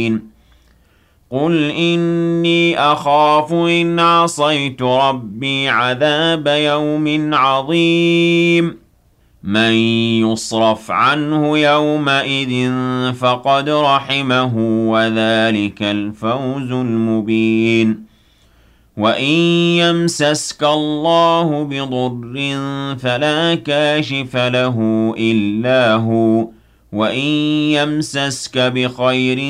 قُلْ إِنِّي أَخَافُ إِنْ عَصَيْتُ رَبِّي عَذَابَ يَوْمٍ عَظِيمٍ مَنْ يُصْرَفْ عَنْهُ يَوْمَئِذٍ فَقَدْ رَحِمَهُ وَذَلِكَ الْفَوْزُ الْمُبِينُ وَإِنْ يَمْسَسْكَ اللَّهُ بِضُرٍّ فَلَا كَاشِفَ لَهُ إِلَّا هُوَ وَإِنْ يَمْسَسْكَ بِخَيْرٍ